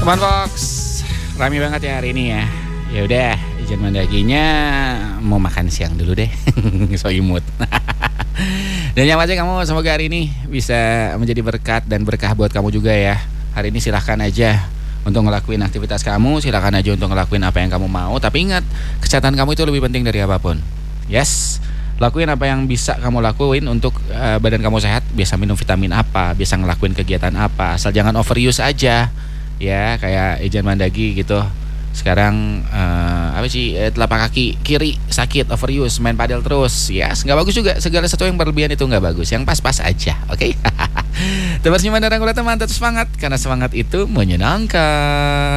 Teman Fox, rame banget ya hari ini ya. Ya udah, izin mendaginya mau makan siang dulu deh. So imut. Dan yang aja kamu, semoga hari ini bisa menjadi berkat dan berkah buat kamu juga ya. Hari ini silahkan aja untuk ngelakuin aktivitas kamu, silahkan aja untuk ngelakuin apa yang kamu mau. Tapi ingat, kesehatan kamu itu lebih penting dari apapun. Yes, lakuin apa yang bisa kamu lakuin untuk badan kamu sehat. Biasa minum vitamin apa, biasa ngelakuin kegiatan apa. Asal jangan overuse aja. Ya, kayak Ijan Mandagi gitu. Sekarang telapak kaki kiri sakit, overuse, main padel terus. Yes, nggak bagus juga. Segala sesuatu yang berlebihan itu nggak bagus. Yang pas-pas aja, oke? Terus senyuman dan rangkulan teman, tetap semangat. Karena semangat itu menyenangkan.